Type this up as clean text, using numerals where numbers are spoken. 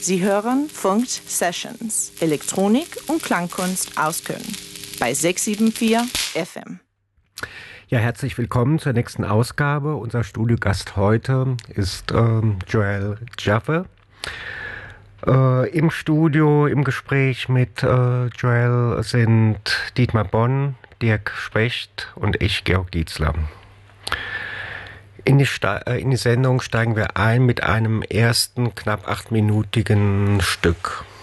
Sie hören Funkt Sessions, Elektronik und Klangkunst aus Köln bei 674 FM. Ja, herzlich willkommen zur nächsten Ausgabe. Unser Studiogast heute ist Joel Jaffe. Im Studio, im Gespräch mit Joel sind Dietmar Bonn, Dirk Specht und ich, Georg Dietzler. In die Sendung steigen wir ein mit einem ersten knapp 8-minütigen Stück.